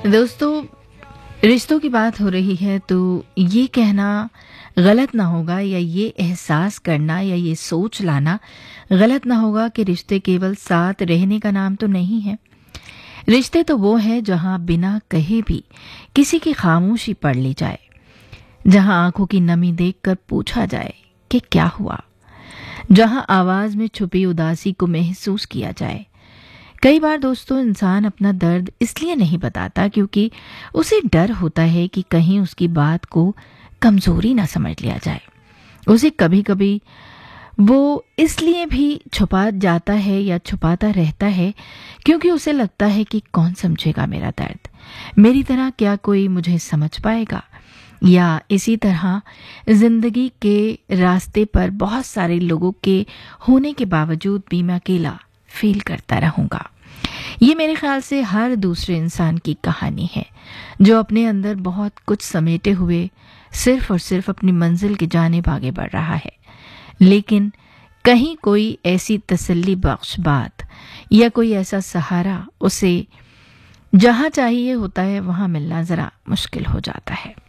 दोस्तों, रिश्तों की बात हो रही है तो ये कहना गलत ना होगा या ये एहसास करना या ये सोच लाना गलत ना होगा कि रिश्ते केवल साथ रहने का नाम तो नहीं है। रिश्ते तो वो है जहां बिना कहे भी किसी की खामोशी पढ़ ली जाए, जहां आंखों की नमी देखकर पूछा जाए कि क्या हुआ, जहां आवाज में छुपी उदासी को महसूस किया जाए। कई बार दोस्तों, इंसान अपना दर्द इसलिए नहीं बताता क्योंकि उसे डर होता है कि कहीं उसकी बात को कमजोरी ना समझ लिया जाए। उसे कभी कभी वो इसलिए भी छुपा जाता है या छुपाता रहता है क्योंकि उसे लगता है कि कौन समझेगा मेरा दर्द, मेरी तरह क्या कोई मुझे समझ पाएगा, या इसी तरह जिंदगी के रास्ते पर बहुत सारे लोगों के होने के बावजूद भी मैं अकेला फील करता रहूंगा। ये मेरे ख्याल से हर दूसरे इंसान की कहानी है जो अपने अंदर बहुत कुछ समेटे हुए सिर्फ और सिर्फ अपनी मंजिल की जानिब आगे बढ़ रहा है, लेकिन कहीं कोई ऐसी तसल्ली बख्श बात या कोई ऐसा सहारा उसे जहां चाहिए होता है वहां मिलना जरा मुश्किल हो जाता है।